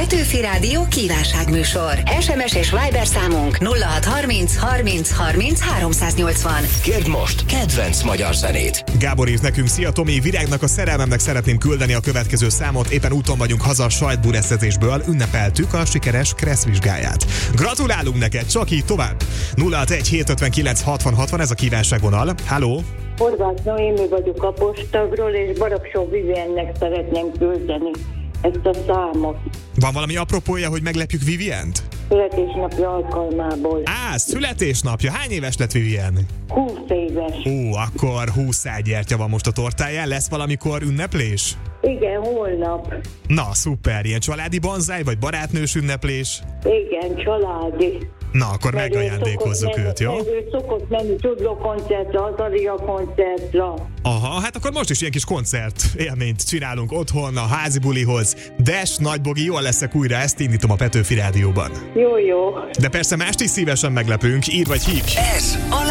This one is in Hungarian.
Petőfi Rádió kívánságműsor. SMS és Viber számunk 0630 30 30 380. Kérd most kedvenc magyar zenét. Gábor írt nekünk: szia Tomi, Virágnak, a szerelmemnek szeretném küldeni a következő számot. Éppen úton vagyunk haza a sajtburesztezésből, ünnepeltük a sikeres kresszvizsgáját. Gratulálunk neked, csak így tovább. 061 759 60 60, ez a kívánságvonal. Halló! Horváth Noémi vagyok Apostagról, és Baraksó Viviennek szeretném küldeni ezt a számot. Van valami apropója, hogy meglepjük Vivient? Születésnapja alkalmából. Születésnapja. Hány éves lett Vivien? 20 éves. Akkor 20 gyertya van most a tortáján. Lesz valamikor ünneplés? Igen, holnap. Na, szuper. Ilyen családi banzáj, vagy barátnős ünneplés? Igen, családi. Na, akkor megajándékozzuk őt, jó? Ő szokott menni Tudló koncertre, Azaria koncertre. Aha, hát akkor most is ilyen kis koncert élményt csinálunk otthon a házi bulihoz. Des, Nagybogi, jól leszek újra, ezt indítom a Petőfi Rádióban. Jó. De persze mást is szívesen meglepünk, ír vagy hívj. Ez a